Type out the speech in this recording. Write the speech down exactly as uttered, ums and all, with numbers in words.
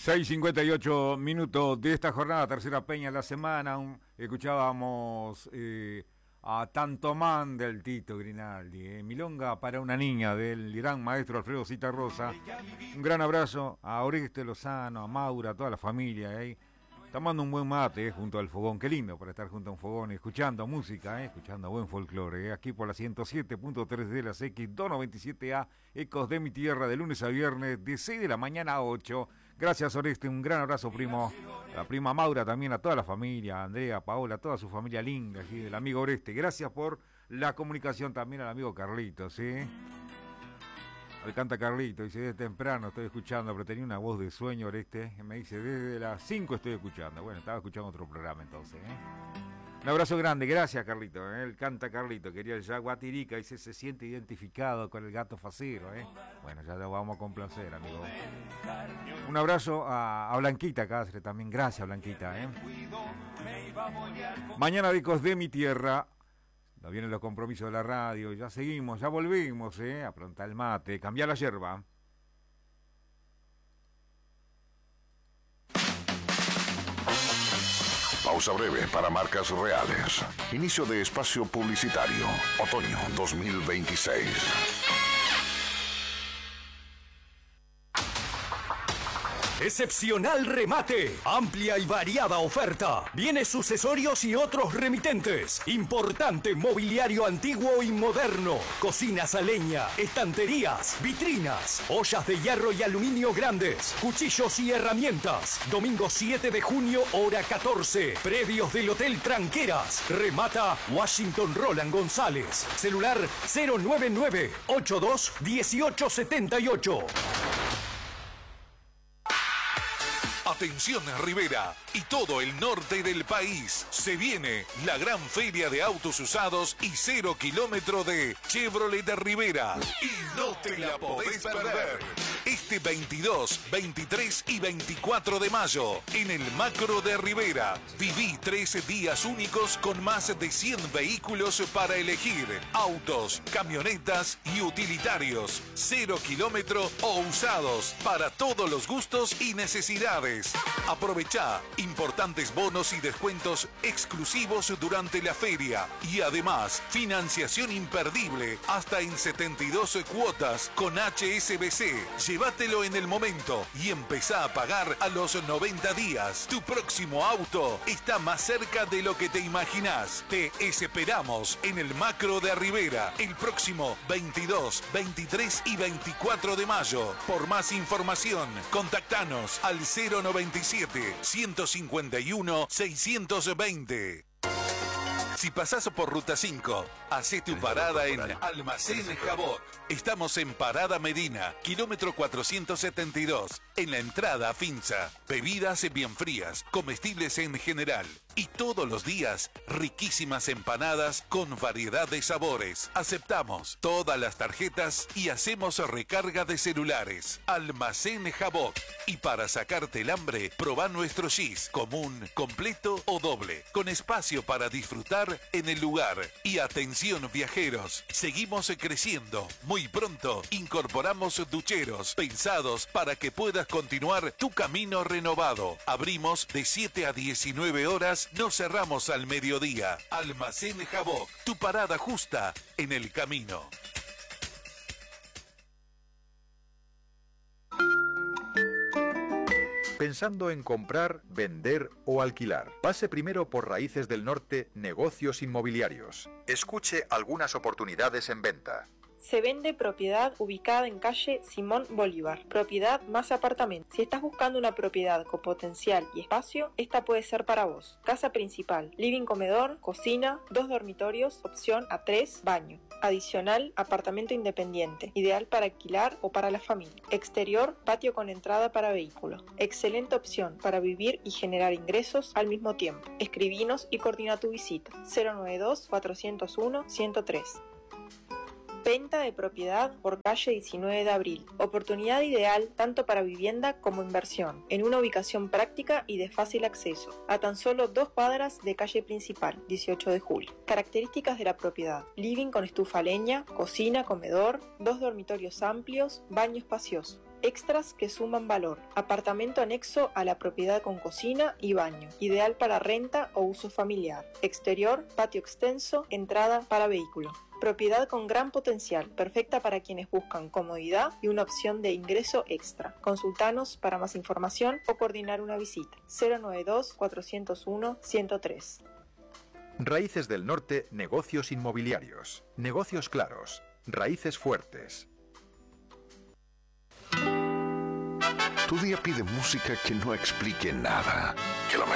seis cincuenta y ocho minutos de esta jornada, tercera peña de la semana. Un, escuchábamos eh, a Tanto Man del Tito Grinaldi, eh, Milonga para una niña del gran maestro Alfredo Citarrosa. Un gran abrazo a Oreste Lozano, a Maura, a toda la familia. Eh. Tomando un buen mate eh, junto al fogón. Qué lindo para estar junto a un fogón, escuchando música, eh, escuchando buen folclore. Eh, aquí por la ciento siete punto tres de las X, doscientos noventa y siete A, Ecos de mi Tierra, de lunes a viernes, de seis de la mañana a ocho. Gracias, Oreste, un gran abrazo, primo. La prima Maura también, a toda la familia, a Andrea, a Paola, a toda su familia linda aquí del amigo Oreste. Gracias por la comunicación también al amigo Carlitos, ¿sí? Me canta Carlito, dice, desde temprano estoy escuchando, pero tenía una voz de sueño, Oreste. Me dice, desde las cinco estoy escuchando. Bueno, estaba escuchando otro programa entonces, ¿eh? Un abrazo grande, gracias Carlito, ¿eh? Él canta Carlito, quería el Yaguatirica, dice, se siente identificado con el gato facero, ¿eh? Bueno, ya lo vamos a complacer, amigo. Un abrazo a, a Blanquita Cáceres también, gracias Blanquita, ¿eh? Mañana Ecos de mi Tierra. No vienen los compromisos de la radio, ya seguimos, ya volvimos, ¿eh? Apronta el mate, cambia la yerba. Pausa breve para marcas reales. Inicio de espacio publicitario. Otoño dos mil veintiséis. Excepcional remate, amplia y variada oferta, bienes sucesorios y otros remitentes, importante mobiliario antiguo y moderno, cocinas a leña, estanterías, vitrinas, ollas de hierro y aluminio grandes, cuchillos y herramientas. Domingo siete de junio, hora catorce, predios del Hotel Tranqueras. Remata Washington Roland González, celular cero nueve nueve, ochenta y dos, dieciocho setenta y ocho. Atención Rivera y todo el norte del país. Se viene la gran feria de autos usados y cero kilómetro de Chevrolet de Rivera. Y no te la podés perder. Este veintidós, veintitrés y veinticuatro de mayo en el Macro de Rivera. Viví trece días únicos con más de cien vehículos para elegir. Autos, camionetas y utilitarios. Cero kilómetro o usados para todos los gustos y necesidades. Aprovechá importantes bonos y descuentos exclusivos durante la feria y además financiación imperdible hasta en setenta y dos cuotas con H S B C. Llévatelo en el momento y empezá a pagar a los noventa días. Tu próximo auto está más cerca de lo que te imaginás. Te esperamos en el Macro de Rivera el próximo veintidós, veintitrés y veinticuatro de mayo. Por más información, contactanos al cero noventa y siete, ciento cincuenta y uno, seiscientos veinte. Si pasás por Ruta cinco, hacé tu parada en Almacén Jabot. Estamos en Parada Medina, kilómetro cuatrocientos setenta y dos, en la entrada a Finza. Bebidas bien frías, comestibles en general. Y todos los días, riquísimas empanadas con variedad de sabores. Aceptamos todas las tarjetas y hacemos recarga de celulares. Almacén Jabot. Y para sacarte el hambre, probá nuestro gis, común, completo o doble, con espacio para disfrutar en el lugar. Y atención viajeros, seguimos creciendo. Muy pronto incorporamos ducheros pensados para que puedas continuar tu camino renovado. Abrimos de siete a diecinueve horas, no cerramos al mediodía. Almacén Jabot, tu parada justa en el camino. Pensando en comprar, vender o alquilar. Pase primero por Raíces del Norte, Negocios Inmobiliarios. Escuche algunas oportunidades en venta. Se vende propiedad ubicada en calle Simón Bolívar. Propiedad más apartamento. Si estás buscando una propiedad con potencial y espacio, esta puede ser para vos. Casa principal, living comedor, cocina, dos dormitorios, opción A tres, baño. Adicional, apartamento independiente, ideal para alquilar o para la familia. Exterior, patio con entrada para vehículos. Excelente opción para vivir y generar ingresos al mismo tiempo. Escribinos y coordina tu visita. cero noventa y dos, cuatrocientos uno, ciento tres. Venta de propiedad por calle diecinueve de abril. Oportunidad ideal tanto para vivienda como inversión, en una ubicación práctica y de fácil acceso, a tan solo dos cuadras de calle principal, dieciocho de julio. Características de la propiedad: living con estufa a leña, cocina, comedor, dos dormitorios amplios, baño espacioso. Extras que suman valor. Apartamento anexo a la propiedad con cocina y baño. Ideal para renta o uso familiar. Exterior, patio extenso, entrada para vehículo. Propiedad con gran potencial, perfecta para quienes buscan comodidad y una opción de ingreso extra. Consultanos para más información o coordinar una visita. cero noventa y dos, cuatrocientos uno, ciento tres. Raíces del Norte, negocios inmobiliarios. Negocios claros. Raíces fuertes. Tu día pide música que no explique nada, que lo